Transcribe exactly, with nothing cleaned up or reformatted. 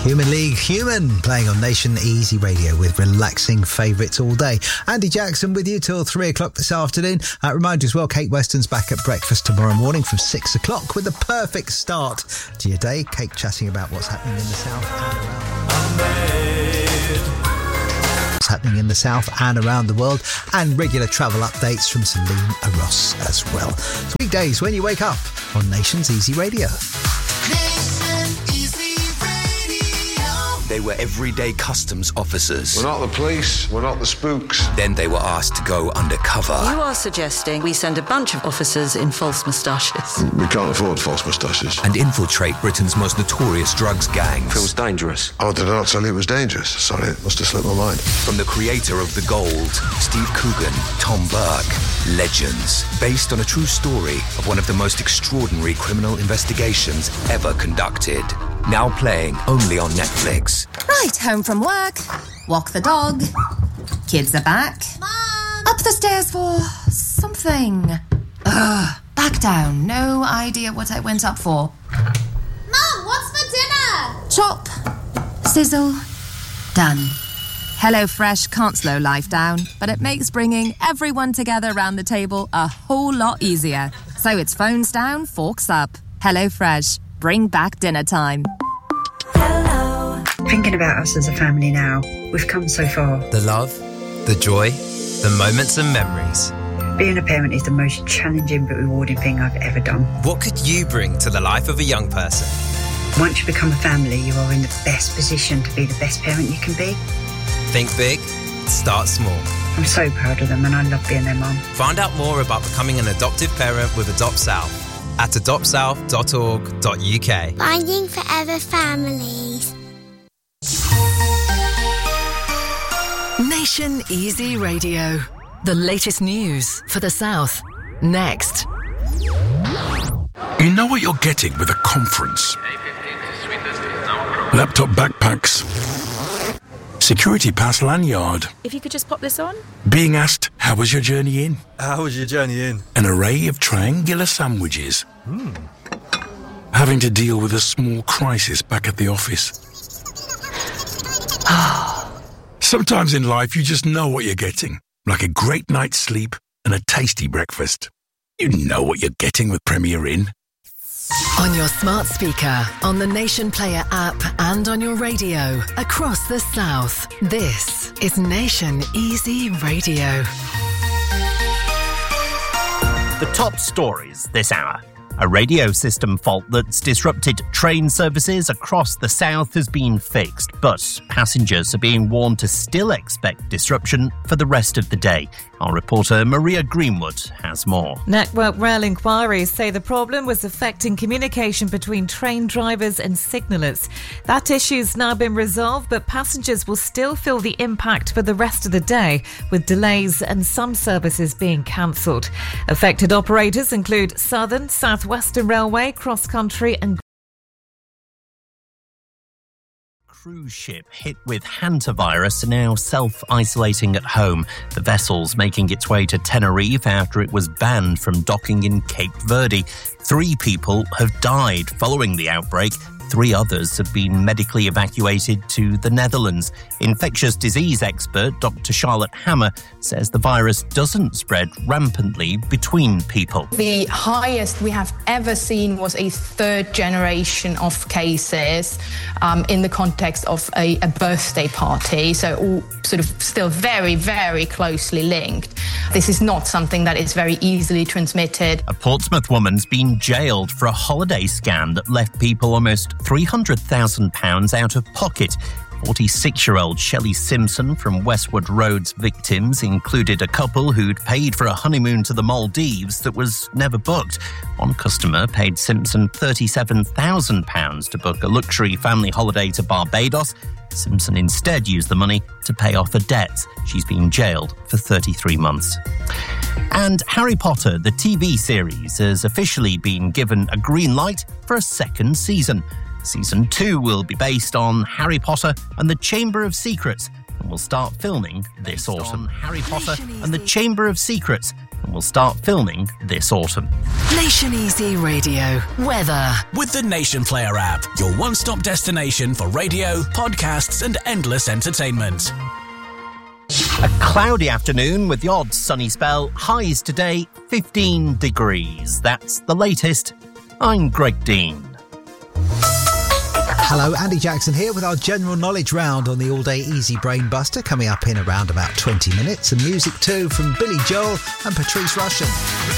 Human League Human, playing on Nation Easy Radio with relaxing favourites all day. Andy Jackson with you till three o'clock this afternoon. Uh, remind you as well, Kate Weston's back at breakfast tomorrow morning from six o'clock with the perfect start to your day. Kate chatting about what's happening in the south and around what's happening in the south and around the world, and regular travel updates from Celine Ross as well. It's weekdays when you wake up on Nation's Easy Radio. They were everyday customs officers. We're not the police, we're not the spooks. Then they were asked to go undercover. You are suggesting we send a bunch of officers in false moustaches. We can't afford false moustaches. And infiltrate Britain's most notorious drugs gangs. Feels dangerous. Oh, did I not tell you it was dangerous? Sorry, it must have slipped my mind. From the creator of The Gold, Steve Coogan, Tom Burke, legends. Based on a true story of one of the most extraordinary criminal investigations ever conducted. Now playing only on Netflix. Right, home from work, walk the dog, kids are back. Mom! Up the stairs for something. Ugh, back down, no idea what I went up for. Mom, what's for dinner? Chop, sizzle, done. HelloFresh can't slow life down, but it makes bringing everyone together around the table a whole lot easier. So it's phones down, forks up. HelloFresh, bring back dinner time. Thinking about us as a family now, we've come so far. The love, the joy, the moments and memories. Being a parent is the most challenging but rewarding thing I've ever done. What could you bring to the life of a young person? Once you become a family, you are in the best position to be the best parent you can be. Think big, start small. I'm so proud of them and I love being their mum. Find out more about becoming an adoptive parent with Adopt South at adopt south dot org dot u k. Finding Forever Families. Nation Easy Radio. The latest news for the South. Next. You know what you're getting with a conference. Laptop backpacks. Security pass lanyard. If you could just pop this on. Being asked, how was your journey in? How was your journey in? An array of triangular sandwiches. Mm. Having to deal with a small crisis back at the office. Sometimes in life, you just know what you're getting. Like a great night's sleep and a tasty breakfast. You know what you're getting with Premier Inn. On your smart speaker, on the Nation Player app, and on your radio across the South. This is Nation Easy Radio. The top stories this hour. A radio system fault that's disrupted train services across the south has been fixed, but passengers are being warned to still expect disruption for the rest of the day. Our reporter Maria Greenwood has more. Network Rail inquiries say the problem was affecting communication between train drivers and signallers. That issue's now been resolved, but passengers will still feel the impact for the rest of the day, with delays and some services being cancelled. Affected operators include Southern, South Western Railway, Cross Country and cruise ship hit with hantavirus are now self-isolating at home. The vessel's making its way to Tenerife after it was banned from docking in Cape Verde. Three people have died following the outbreak. Three others have been medically evacuated to the Netherlands. Infectious disease expert Doctor Charlotte Hammer says the virus doesn't spread rampantly between people. The highest we have ever seen was a third generation of cases um, in the context of a, a birthday party, so all sort of still very, very closely linked. This is not something that is very easily transmitted. A Portsmouth woman's been jailed for a holiday scam that left people almost three hundred thousand pounds out of pocket. forty-six-year-old Shelley Simpson from Westwood Road's victims included a couple who'd paid for a honeymoon to the Maldives that was never booked. One customer paid Simpson thirty-seven thousand pounds to book a luxury family holiday to Barbados. Simpson instead used the money to pay off her debts. She's been jailed for thirty-three months. And Harry Potter, the T V series, has officially been given a green light for a second season. Season two will be based on Harry Potter and the Chamber of Secrets and will start filming this autumn. Harry Potter and the Chamber of Secrets and will start filming this autumn. Nation Easy Radio weather with the Nation Player app, your one-stop destination for radio, podcasts, and endless entertainment. A cloudy afternoon with the odd sunny spell. Highs today, fifteen degrees. That's the latest. I'm Greg Dean. Hello, Andy Jackson here with our general knowledge round on the all-day Easy Brain Buster, coming up in around about twenty minutes. And music too from Billy Joel and Patrice Rushen.